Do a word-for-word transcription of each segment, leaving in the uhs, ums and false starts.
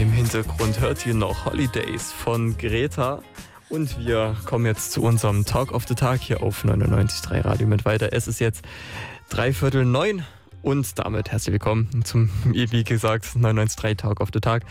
Im Hintergrund hört ihr noch Holidays von Greta. Und wir kommen jetzt zu unserem Talk of the Tag hier auf neunundneunzig Komma drei Radio mit weiter. Es ist jetzt dreiviertel neun und damit herzlich willkommen zum, wie gesagt, neunundneunzig Komma drei Talk of the Tag.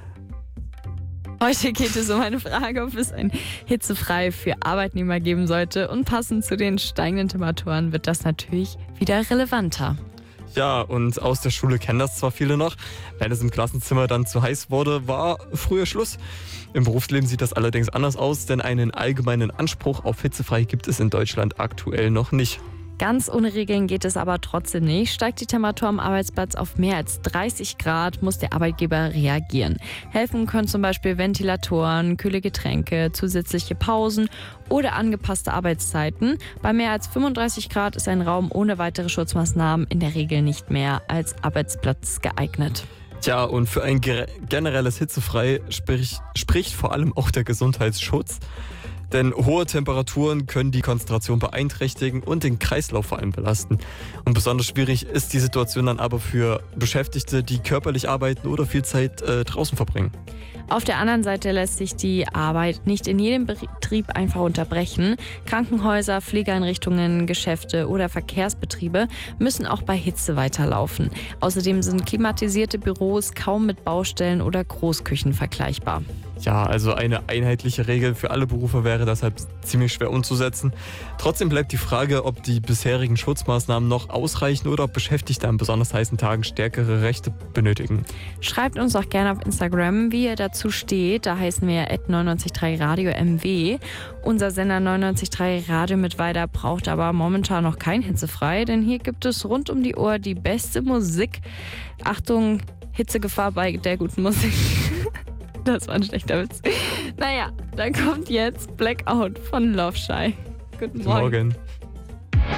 Heute geht es um eine Frage, ob es ein Hitzefrei für Arbeitnehmer geben sollte. Und passend zu den steigenden Temperaturen wird das natürlich wieder relevanter. Ja, und aus der Schule kennen das zwar viele noch. Wenn es im Klassenzimmer dann zu heiß wurde, war früher Schluss. Im Berufsleben sieht das allerdings anders aus, denn einen allgemeinen Anspruch auf hitzefrei gibt es in Deutschland aktuell noch nicht. Ganz ohne Regeln geht es aber trotzdem nicht. Steigt die Temperatur am Arbeitsplatz auf mehr als dreißig Grad, muss der Arbeitgeber reagieren. Helfen können zum Beispiel Ventilatoren, kühle Getränke, zusätzliche Pausen oder angepasste Arbeitszeiten. Bei mehr als fünfunddreißig Grad ist ein Raum ohne weitere Schutzmaßnahmen in der Regel nicht mehr als Arbeitsplatz geeignet. Tja, und für ein generelles Hitzefrei sprich, spricht vor allem auch der Gesundheitsschutz. Denn hohe Temperaturen können die Konzentration beeinträchtigen und den Kreislauf vor allem belasten. Und besonders schwierig ist die Situation dann aber für Beschäftigte, die körperlich arbeiten oder viel Zeit äh, draußen verbringen. Auf der anderen Seite lässt sich die Arbeit nicht in jedem Betrieb einfach unterbrechen. Krankenhäuser, Pflegeeinrichtungen, Geschäfte oder Verkehrsbetriebe müssen auch bei Hitze weiterlaufen. Außerdem sind klimatisierte Büros kaum mit Baustellen oder Großküchen vergleichbar. Ja, also eine einheitliche Regel für alle Berufe wäre deshalb ziemlich schwer umzusetzen. Trotzdem bleibt die Frage, ob die bisherigen Schutzmaßnahmen noch ausreichen oder ob Beschäftigte an besonders heißen Tagen stärkere Rechte benötigen. Schreibt uns doch gerne auf Instagram, wie ihr dazu steht. Da heißen wir at neunundneunzig Komma drei Radio M W. Unser Sender neunundneunzig Komma drei Radio mit weiter braucht aber momentan noch kein Hitzefrei, denn hier gibt es rund um die Uhr die beste Musik. Achtung, Hitzegefahr bei der guten Musik. Das war ein schlechter Witz. Naja, dann kommt jetzt Blackout von Love Shy. Guten Morgen. Morgen.